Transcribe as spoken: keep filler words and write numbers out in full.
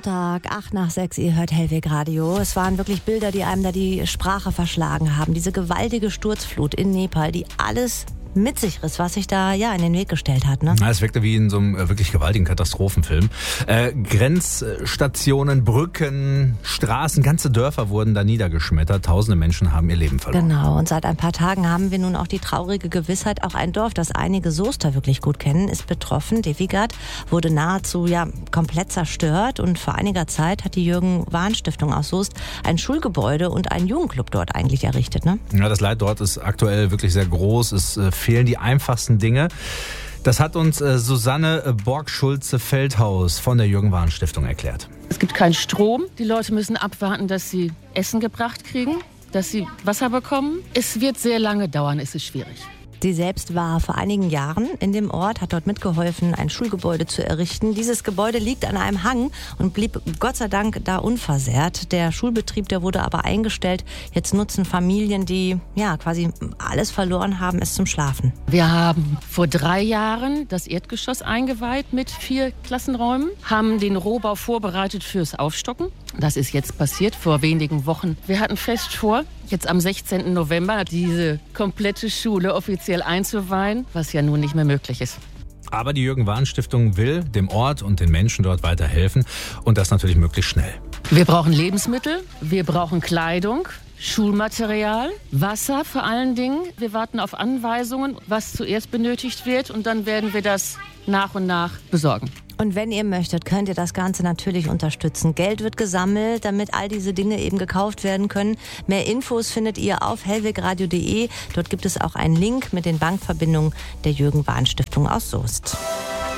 Sonntag, acht nach sechs, ihr hört Hellweg Radio. Es waren wirklich Bilder, die einem da die Sprache verschlagen haben. Diese gewaltige Sturzflut in Nepal, die alles mit sich riss, was sich da ja in den Weg gestellt hat. Ne? Ja, es wirkte wie in so einem wirklich gewaltigen Katastrophenfilm. Äh, Grenzstationen, Brücken, Straßen, ganze Dörfer wurden da niedergeschmettert. Tausende Menschen haben ihr Leben verloren. Genau, und seit ein paar Tagen haben wir nun auch die traurige Gewissheit, auch ein Dorf, das einige Soester wirklich gut kennen, ist betroffen. Devigat wurde nahezu ja komplett zerstört und vor einiger Zeit hat die Jürgen-Wahn-Stiftung aus Soest ein Schulgebäude und einen Jugendclub dort eigentlich errichtet. Ne? Ja, das Leid dort ist aktuell wirklich sehr groß. Es äh, fehlen die einfachsten Dinge. Das hat uns äh, Susanne Borg-Schulze-Feldhaus von der Jürgen-Wahn-Stiftung erklärt. Es gibt keinen Strom. Die Leute müssen abwarten, dass sie Essen gebracht kriegen, dass sie Wasser bekommen. Es wird sehr lange dauern, es ist schwierig. Sie selbst war vor einigen Jahren in dem Ort, hat dort mitgeholfen, ein Schulgebäude zu errichten. Dieses Gebäude liegt an einem Hang und blieb Gott sei Dank da unversehrt. Der Schulbetrieb, der wurde aber eingestellt. Jetzt nutzen Familien, die ja quasi alles verloren haben, es zum Schlafen. Wir haben vor drei Jahren das Erdgeschoss eingeweiht mit vier Klassenräumen, haben den Rohbau vorbereitet fürs Aufstocken. Das ist jetzt passiert vor wenigen Wochen. Wir hatten fest vor, jetzt am sechzehnten November diese komplette Schule offiziell einzuweihen, was ja nun nicht mehr möglich ist. Aber die Jürgen-Wahn-Stiftung will dem Ort und den Menschen dort weiterhelfen und das natürlich möglichst schnell. Wir brauchen Lebensmittel, wir brauchen Kleidung, Schulmaterial, Wasser vor allen Dingen. Wir warten auf Anweisungen, was zuerst benötigt wird und dann werden wir das nach und nach besorgen. Und wenn ihr möchtet, könnt ihr das Ganze natürlich unterstützen. Geld wird gesammelt, damit all diese Dinge eben gekauft werden können. Mehr Infos findet ihr auf hellwegradio punkt de. Dort gibt es auch einen Link mit den Bankverbindungen der Jürgen-Wahn-Stiftung aus Soest.